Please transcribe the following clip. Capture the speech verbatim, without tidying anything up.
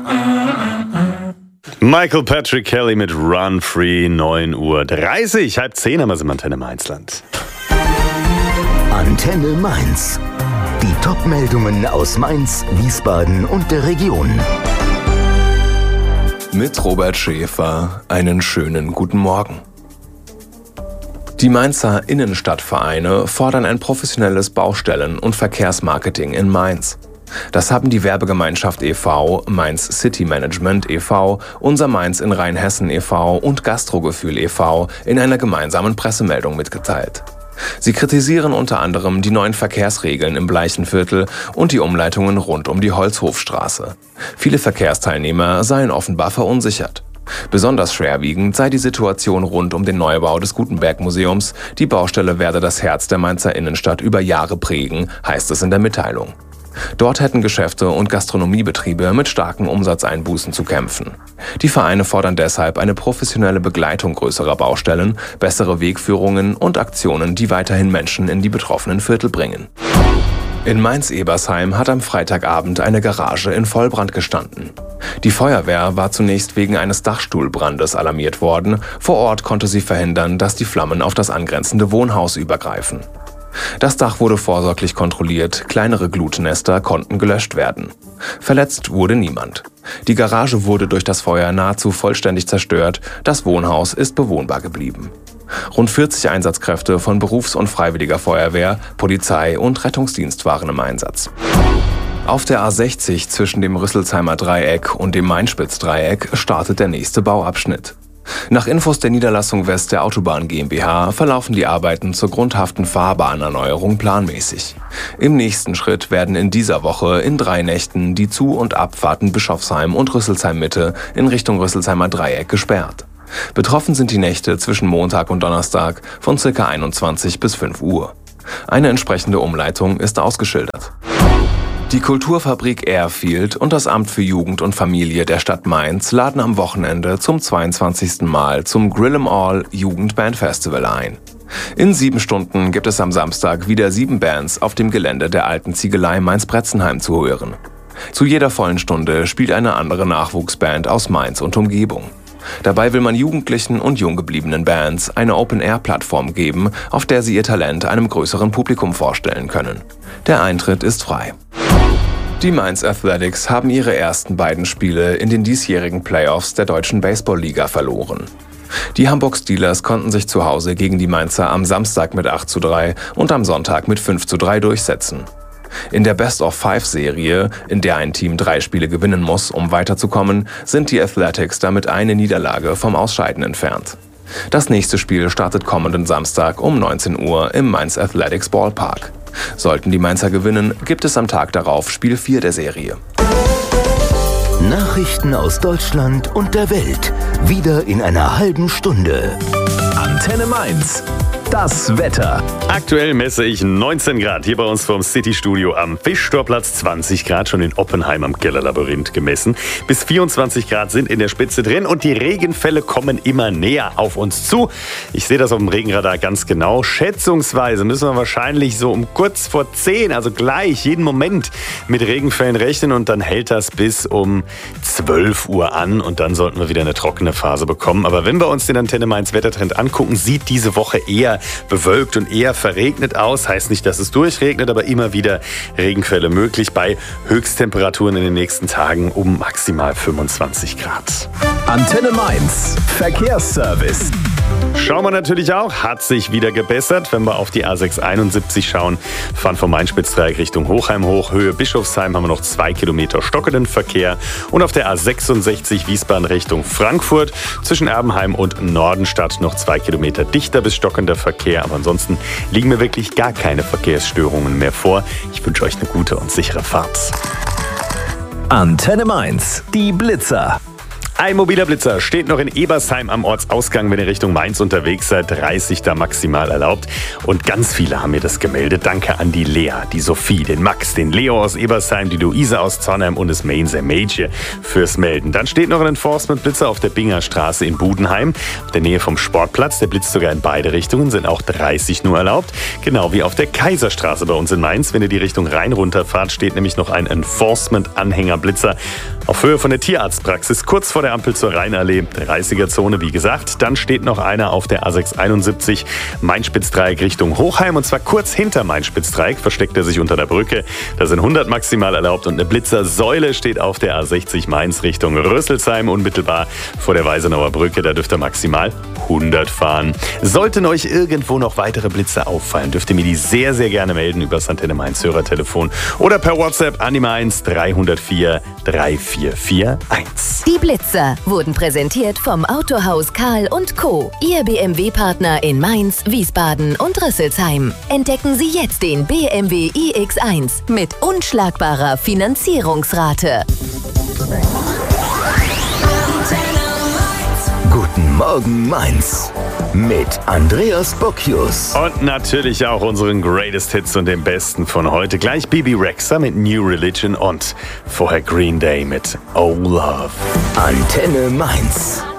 Michael Patrick Kelly mit Run Free, neun Uhr dreißig, halb zehn haben wir es im Antenne Mainzland. Antenne Mainz. Die Top-Meldungen aus Mainz, Wiesbaden und der Region. Mit Robert Schäfer einen schönen guten Morgen. Die Mainzer Innenstadtvereine fordern ein professionelles Baustellen- und Verkehrsmarketing in Mainz. Das haben die Werbegemeinschaft e V, Mainz City Management e V, Unser Mainz in Rheinhessen e V und Gastrogefühl e V in einer gemeinsamen Pressemeldung mitgeteilt. Sie kritisieren unter anderem die neuen Verkehrsregeln im Bleichenviertel und die Umleitungen rund um die Holzhofstraße. Viele Verkehrsteilnehmer seien offenbar verunsichert. Besonders schwerwiegend sei die Situation rund um den Neubau des Gutenberg-Museums. Die Baustelle werde das Herz der Mainzer Innenstadt über Jahre prägen, heißt es in der Mitteilung. Dort hätten Geschäfte und Gastronomiebetriebe mit starken Umsatzeinbußen zu kämpfen. Die Vereine fordern deshalb eine professionelle Begleitung größerer Baustellen, bessere Wegführungen und Aktionen, die weiterhin Menschen in die betroffenen Viertel bringen. In Mainz-Ebersheim hat am Freitagabend eine Garage in Vollbrand gestanden. Die Feuerwehr war zunächst wegen eines Dachstuhlbrandes alarmiert worden. Vor Ort konnte sie verhindern, dass die Flammen auf das angrenzende Wohnhaus übergreifen. Das Dach wurde vorsorglich kontrolliert, kleinere Glutnester konnten gelöscht werden. Verletzt wurde niemand. Die Garage wurde durch das Feuer nahezu vollständig zerstört, das Wohnhaus ist bewohnbar geblieben. Rund vierzig Einsatzkräfte von Berufs- und Freiwilliger Feuerwehr, Polizei und Rettungsdienst waren im Einsatz. Auf der A sechzig zwischen dem Rüsselsheimer Dreieck und dem Mainspitz-Dreieck startet der nächste Bauabschnitt. Nach Infos der Niederlassung West der Autobahn GmbH verlaufen die Arbeiten zur grundhaften Fahrbahnerneuerung planmäßig. Im nächsten Schritt werden in dieser Woche in drei Nächten die Zu- und Abfahrten Bischofsheim und Rüsselsheim Mitte in Richtung Rüsselsheimer Dreieck gesperrt. Betroffen sind die Nächte zwischen Montag und Donnerstag von ca. einundzwanzig bis fünf Uhr. Eine entsprechende Umleitung ist ausgeschildert. Die Kulturfabrik Airfield und das Amt für Jugend und Familie der Stadt Mainz laden am Wochenende zum zweiundzwanzigsten Mal zum Grill 'em All Jugendbandfestival ein. In sieben Stunden gibt es am Samstag wieder sieben Bands auf dem Gelände der alten Ziegelei Mainz-Bretzenheim zu hören. Zu jeder vollen Stunde spielt eine andere Nachwuchsband aus Mainz und Umgebung. Dabei will man jugendlichen und jung gebliebenen Bands eine Open-Air-Plattform geben, auf der sie ihr Talent einem größeren Publikum vorstellen können. Der Eintritt ist frei. Die Mainz Athletics haben ihre ersten beiden Spiele in den diesjährigen Playoffs der Deutschen Baseball-Liga verloren. Die Hamburg Steelers konnten sich zu Hause gegen die Mainzer am Samstag mit acht zu drei und am Sonntag mit fünf zu drei durchsetzen. In der Best-of-Five-Serie, in der ein Team drei Spiele gewinnen muss, um weiterzukommen, sind die Athletics damit eine Niederlage vom Ausscheiden entfernt. Das nächste Spiel startet kommenden Samstag um neunzehn Uhr im Mainz Athletics Ballpark. Sollten die Mainzer gewinnen, gibt es am Tag darauf Spiel vier der Serie. Nachrichten aus Deutschland und der Welt. Wieder in einer halben Stunde. Antenne Mainz. Das Wetter. Aktuell messe ich neunzehn Grad hier bei uns vom City-Studio am Fischtorplatz, zwanzig Grad schon in Oppenheim am Kellerlabyrinth gemessen. Bis vierundzwanzig Grad sind in der Spitze drin und die Regenfälle kommen immer näher auf uns zu. Ich sehe das auf dem Regenradar ganz genau. Schätzungsweise müssen wir wahrscheinlich so um kurz vor zehn, also gleich, jeden Moment mit Regenfällen rechnen und dann hält das bis um zwölf Uhr an und dann sollten wir wieder eine trockene Phase bekommen. Aber wenn wir uns den Antenne Mainz Wettertrend angucken, sieht diese Woche eher bewölkt und eher verregnet aus. Heißt nicht, dass es durchregnet, aber immer wieder Regenfälle möglich bei Höchsttemperaturen in den nächsten Tagen um maximal fünfundzwanzig Grad. Antenne Mainz. Verkehrsservice. Schauen wir natürlich auch, hat sich wieder gebessert. Wenn wir auf die A sechs einundsiebzig schauen, fahren vom Mainspitzdreieck Richtung Hochheim hoch. Höhe Bischofsheim haben wir noch zwei Kilometer stockenden Verkehr. Und auf der A sechsundsechzig Wiesbaden Richtung Frankfurt zwischen Erbenheim und Nordenstadt noch zwei Kilometer dichter bis stockender Verkehr. Aber ansonsten liegen mir wirklich gar keine Verkehrsstörungen mehr vor. Ich wünsche euch eine gute und sichere Fahrt. Antenne Mainz. Die Blitzer. Ein mobiler Blitzer steht noch in Ebersheim am Ortsausgang, wenn ihr Richtung Mainz unterwegs seid. dreißig da maximal erlaubt. Und ganz viele haben mir das gemeldet. Danke an die Lea, die Sophie, den Max, den Leo aus Ebersheim, die Luise aus Zornheim und das Mainzer Mädchen fürs Melden. Dann steht noch ein Enforcement-Blitzer auf der Bingerstraße in Budenheim, in der Nähe vom Sportplatz. Der blitzt sogar in beide Richtungen, sind auch dreißig nur erlaubt. Genau wie auf der Kaiserstraße bei uns in Mainz. Wenn ihr die Richtung Rhein runterfahrt, steht nämlich noch ein Enforcement-Anhänger-Blitzer. Auf Höhe von der Tierarztpraxis, kurz vor der Ampel zur Rheinallee, dreißiger-Zone, wie gesagt. Dann steht noch einer auf der A sechshunderteinundsiebzig, Main-Spitzdreieck Richtung Hochheim. Und zwar kurz hinter Main-Spitzdreieck versteckt er sich unter der Brücke. Da sind hundert maximal erlaubt und eine Blitzersäule steht auf der A sechzig Mainz Richtung Rüsselsheim, unmittelbar vor der Weisenauer Brücke. Da dürft ihr maximal hundert fahren. Sollten euch irgendwo noch weitere Blitzer auffallen, dürft ihr mir die sehr, sehr gerne melden über das Antenne Mainz Hörertelefon oder per WhatsApp an die Mainz drei null vier drei vier vier eins. Die Blitzer wurden präsentiert vom Autohaus Karl und Co., Ihr B M W-Partner in Mainz, Wiesbaden und Rüsselsheim. Entdecken Sie jetzt den B M W i X eins mit unschlagbarer Finanzierungsrate. Guten Morgen Mainz mit Andreas Bocchius. Und natürlich auch unseren Greatest Hits und den besten von heute. Gleich Bibi Rexha mit New Religion und vorher Green Day mit Oh Love. Antenne Mainz.